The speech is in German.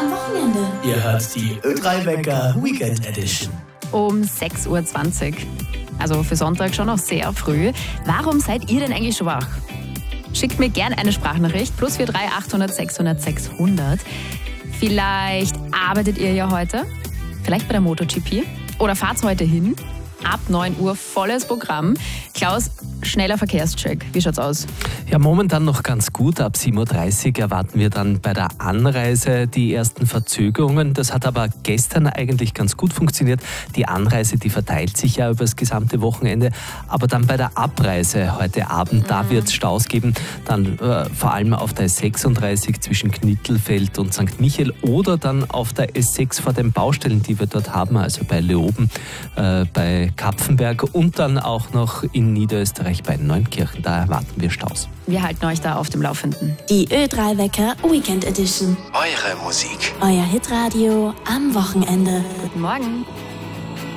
am Wochenende. Ihr hört die Ö3 Wecker Weekend Edition. Um 6.20 Uhr. Also für Sonntag schon noch sehr früh. Warum seid ihr denn eigentlich schon wach? Schickt mir gerne eine Sprachnachricht. +43 800 600 600. Vielleicht arbeitet ihr ja heute. Vielleicht bei der MotoGP. Oder fahrt heute hin. Ab 9 Uhr volles Programm. Klaus, schneller Verkehrscheck. Wie schaut's aus? Ja, momentan noch ganz gut. Ab 7.30 Uhr erwarten wir dann bei der Anreise die ersten Verzögerungen. Das hat aber gestern eigentlich ganz gut funktioniert. Die Anreise, die verteilt sich ja über das gesamte Wochenende. Aber dann bei der Abreise heute Abend, da wird es Staus geben. Dann vor allem auf der S36 zwischen Knittelfeld und St. Michael oder dann auf der S6 vor den Baustellen, die wir dort haben, also bei Leoben, bei Kapfenberg und dann auch noch in Niederösterreich bei Neunkirchen. Da erwarten wir Staus. Wir halten euch da auf dem Laufenden. Die Ö3 Wecker Weekend Edition. Eure Musik. Euer Hitradio am Wochenende. Guten Morgen.